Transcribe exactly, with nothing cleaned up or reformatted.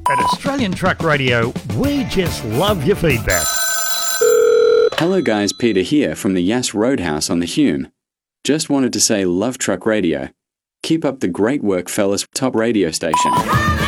At Australian Truck Radio, we just love your feedback. Hello guys, Peter here from the Yass Roadhouse on the Hume. Just wanted to say love Truck Radio. Keep up the great work, fellas. Top radio station.